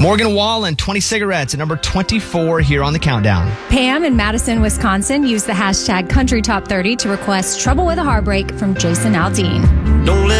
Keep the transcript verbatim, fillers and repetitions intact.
Morgan Wallen, twenty cigarettes at number twenty-four here on the countdown. Pam in Madison, Wisconsin used the hashtag Country Top thirty to request Trouble with a Heartbreak from Jason Aldean. Don't let